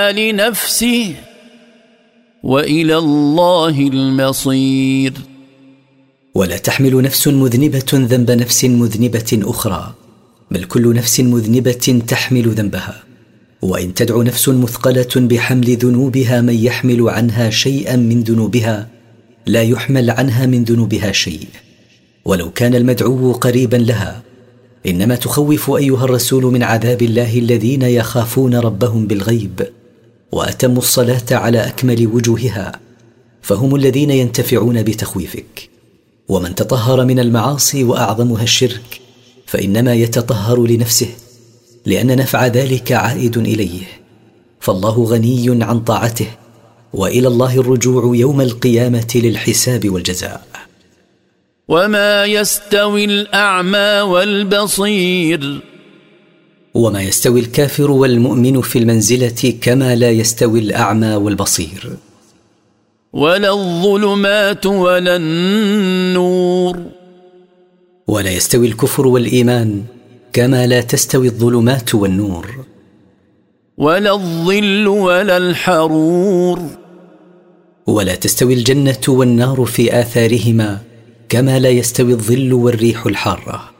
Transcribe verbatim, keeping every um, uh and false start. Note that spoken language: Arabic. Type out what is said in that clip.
لنفسه وإلى الله المصير. ولا تحمل نفس مذنبة ذنب نفس مذنبة أخرى، بل كل نفس مذنبة تحمل ذنبها. وإن تدع نفس مثقلة بحمل ذنوبها من يحمل عنها شيئا من ذنوبها لا يحمل عنها من ذنوبها شيء، ولو كان المدعو قريبا لها. إنما تخوف أيها الرسول من عذاب الله الذين يخافون ربهم بالغيب وأتموا الصلاة على أكمل وجوهها، فهم الذين ينتفعون بتخويفك. ومن تطهر من المعاصي وأعظمها الشرك فإنما يتطهر لنفسه، لأن نفع ذلك عائد إليه، فالله غني عن طاعته، وإلى الله الرجوع يوم القيامة للحساب والجزاء. وما يستوي الأعمى والبصير. وما يستوي الكافر والمؤمن في المنزلة كما لا يستوي الأعمى والبصير. ولا الظلمات ولا النور. ولا يستوي الكفر والإيمان كما لا تستوي الظلمات والنور. ولا الظل ولا الحرور. ولا تستوي الجنة والنار في آثارهما كما لا يستوي الظل والريح الحارة.